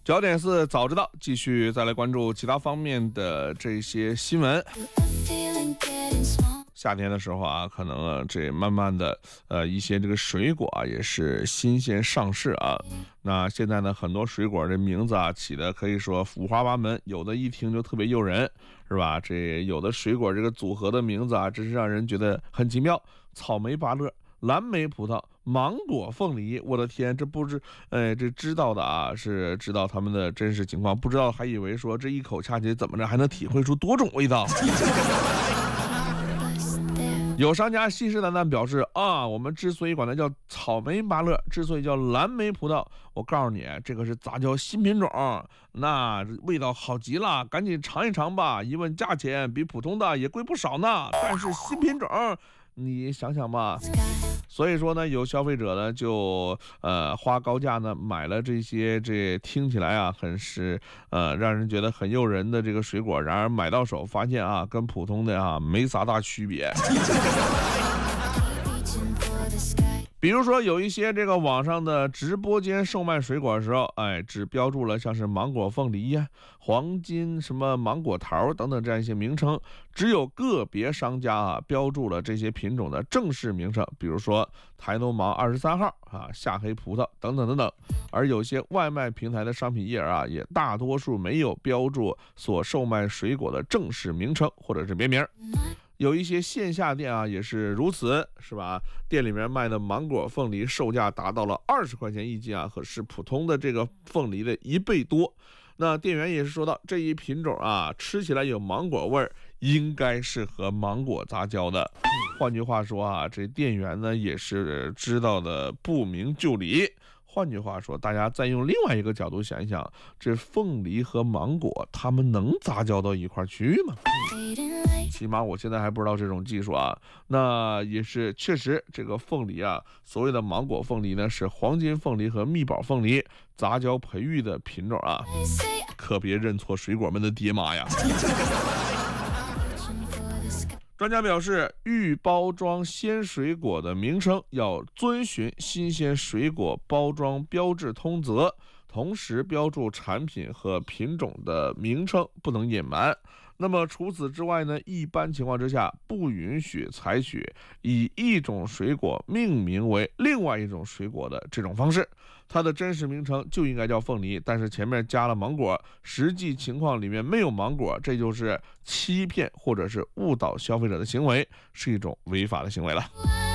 焦点是早知道，继续再来关注其他方面的这些新闻。夏天的时候啊，可能这慢慢的一些这个水果啊也是新鲜上市啊。那现在呢，很多水果的名字啊起的可以说五花八门，有的一听就特别诱人，是吧？这有的水果这个组合的名字啊，真是让人觉得很奇妙。草莓芭乐、蓝莓葡萄、芒果凤梨，我的天，这不知这知道的啊是知道他们的真实情况，不知道还以为说这一口下去怎么着还能体会出多种味道。有商家信誓旦旦表示啊，我们之所以管它叫草莓芭乐，之所以叫蓝莓葡萄，我告诉你，这个是杂交新品种，那味道好极了，赶紧尝一尝吧。一问价钱，比普通的也贵不少呢，但是新品种，你想想吧。所以说呢，有消费者呢就花高价呢买了这些听起来啊很是让人觉得很诱人的这个水果，然而买到手发现啊跟普通的啊没啥大区别。比如说有一些这个网上的直播间售卖水果的时候，只标注了像是芒果凤梨呀、黄金什么芒果桃等等这样一些名称，只有个别商家啊标注了这些品种的正式名称，比如说台农芒23号啊、夏黑葡萄等等等等。而有些外卖平台的商品页啊，也大多数没有标注所售卖水果的正式名称或者是别名。有一些线下店啊也是如此，是吧？店里面卖的芒果凤梨售价达到了20块钱一斤啊，可是普通的这个凤梨的1倍多。那店员也是说到，这一品种啊吃起来有芒果味儿，应该是和芒果杂交的。换句话说啊，这店员呢也是知道的不明就里。换句话说，大家再用另外一个角度想一想，这凤梨和芒果它们能杂交到一块去吗？起码我现在还不知道这种技术啊。那也是确实，这个凤梨啊，所谓的芒果凤梨呢，是黄金凤梨和蜜宝凤梨杂交培育的品种啊，可别认错水果们的爹妈呀。专家表示，欲包装鲜水果的名称要遵循新鲜水果包装标志通则，同时标注产品和品种的名称，不能隐瞒。那么除此之外呢，一般情况之下不允许采取以一种水果命名为另外一种水果的这种方式。它的真实名称就应该叫凤梨，但是前面加了芒果，实际情况里面没有芒果，这就是欺骗或者是误导消费者的行为，是一种违法的行为了。